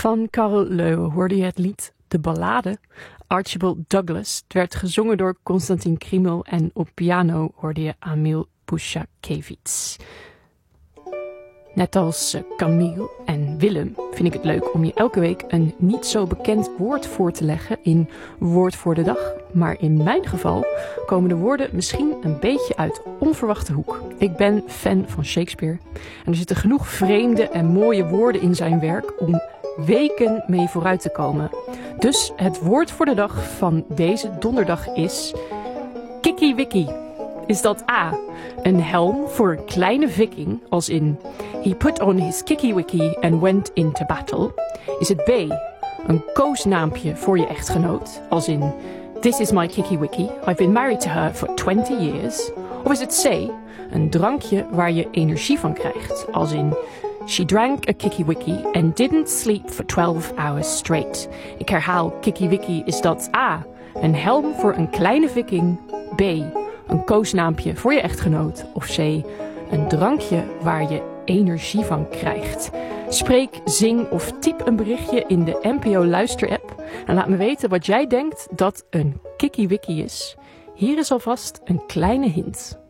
Van Carl Leu hoorde je het lied De Ballade. Archibald Douglas. Het werd gezongen door Konstantin Kriml en op piano hoorde je Amil Pushakevits. Net als Camille en Willem vind ik het leuk om je elke week een niet zo bekend woord voor te leggen in Woord voor de Dag. Maar in mijn geval komen de woorden misschien een beetje uit onverwachte hoek. Ik ben fan van Shakespeare en er zitten genoeg vreemde en mooie woorden in zijn werk om weken mee vooruit te komen. Dus het woord voor de dag van deze donderdag is Kikiwiki. Is dat A, een helm voor een kleine viking, als in he put on his kikiwiki and went into battle? Is het B, een koosnaampje voor je echtgenoot, als in this is my kikiwiki, I've been married to her for 20 years? Of is het C, een drankje waar je energie van krijgt, als in she drank a kikiwiki and didn't sleep for 12 hours straight? Ik herhaal, kikiwiki, is dat A, een helm voor een kleine viking, B, een koosnaampje voor je echtgenoot, of C, een drankje waar je energie van krijgt? Spreek, zing of typ een berichtje in de NPO Luister-app en laat me weten wat jij denkt dat een kikiwiki is. Hier is alvast een kleine hint.